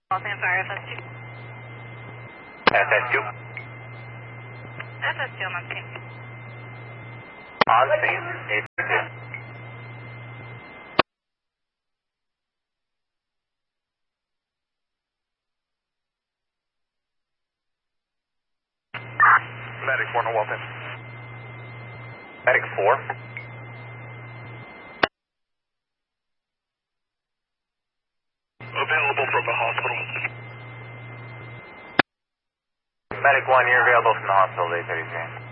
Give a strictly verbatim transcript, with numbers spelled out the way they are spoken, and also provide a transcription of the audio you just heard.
Los Angeles Fire, F S two. F S two. F S two, I'm on scene. On scene, eight two. Medic four, no Walton. Medic four. Available from the hospital. Medic one, you're available from the hospital, eight thirty-three.